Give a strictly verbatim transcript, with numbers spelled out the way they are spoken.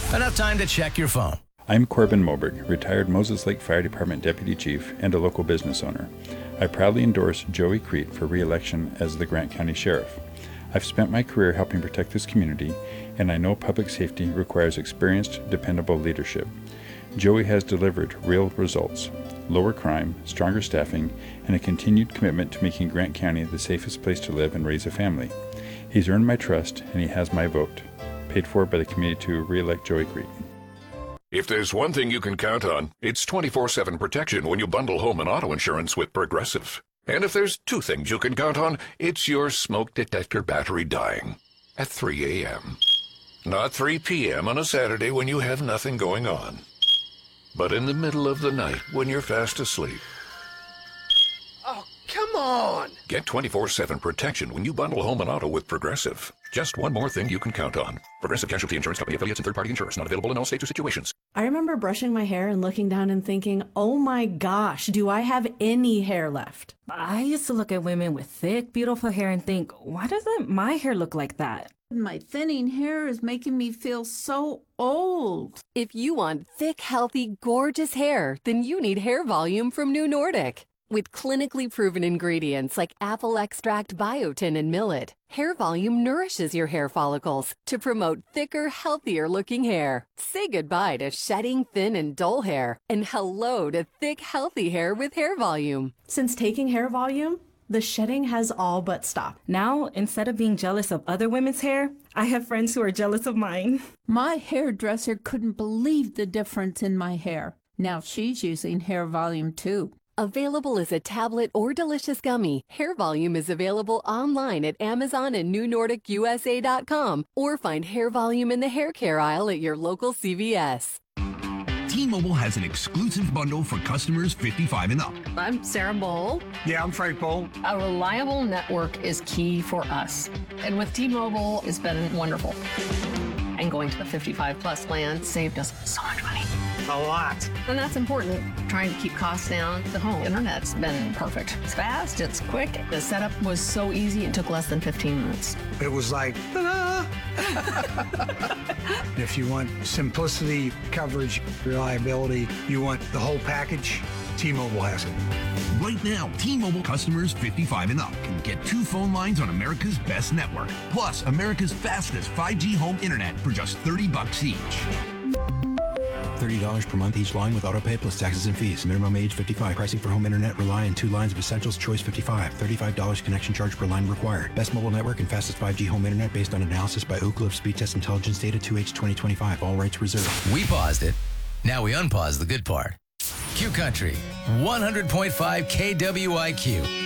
Enough time to check your phone. I'm Corbin Moberg, retired Moses Lake Fire Department Deputy Chief and a local business owner. I proudly endorse Joey Crete for re-election as the Grant County Sheriff. I've spent my career helping protect this community, and I know public safety requires experienced, dependable leadership. Joey has delivered real results: lower crime, stronger staffing, and a continued commitment to making Grant County the safest place to live and raise a family. He's earned my trust, and he has my vote. Paid for by the committee to re-elect Joey Crete. If there's one thing you can count on, it's twenty-four seven protection when you bundle home and auto insurance with Progressive. And if there's two things you can count on, it's your smoke detector battery dying at three a.m. Not three p.m. on a Saturday when you have nothing going on, but in the middle of the night when you're fast asleep. Oh, come on! Get twenty-four seven protection when you bundle home and auto with Progressive. Just one more thing you can count on. Progressive Casualty Insurance Company affiliates and third-party insurers. Not available in all states or situations. I remember brushing my hair and looking down and thinking, oh my gosh, do I have any hair left? I used to look at women with thick, beautiful hair and think, why doesn't my hair look like that? My thinning hair is making me feel so old. If you want thick, healthy, gorgeous hair, then you need Hair Volume from New Nordic. With clinically proven ingredients like apple extract, biotin, and millet, Hair Volume nourishes your hair follicles to promote thicker, healthier-looking hair. Say goodbye to shedding, thin, and dull hair, and hello to thick, healthy hair with Hair Volume. Since taking Hair Volume, the shedding has all but stopped. Now, instead of being jealous of other women's hair, I have friends who are jealous of mine. My hairdresser couldn't believe the difference in my hair. Now she's using Hair Volume too. Available as a tablet or delicious gummy, Hair Volume is available online at Amazon and New Nordic U S A dot com, or find Hair Volume in the hair care aisle at your local C V S. T-Mobile has an exclusive bundle for customers fifty-five and up. I'm Sarah Bowl. Yeah, I'm Frank Bowl. A reliable network is key for us. And with T-Mobile, it's been wonderful. And going to the fifty-five plus plan saved us so much money. A lot. And that's important. Trying to keep costs down. The home internet's been perfect. It's fast, it's quick. The setup was so easy, it took less than fifteen minutes. It was like, ta-da! If you want simplicity, coverage, reliability, you want the whole package, T-Mobile has it. Right now, T-Mobile customers fifty-five and up can get two phone lines on America's best network, plus America's fastest five G home internet for just thirty bucks each. thirty dollars per month each line with autopay plus taxes and fees. Minimum age fifty-five. Pricing for home internet rely on two lines of Essentials Choice fifty-five. thirty-five dollars connection charge per line required. Best mobile network and fastest five G home internet based on analysis by Ookla of Speed Test Intelligence Data two H twenty twenty-five. All rights reserved. We paused it. Now we unpause the good part. Q Country, one hundred point five K W I Q.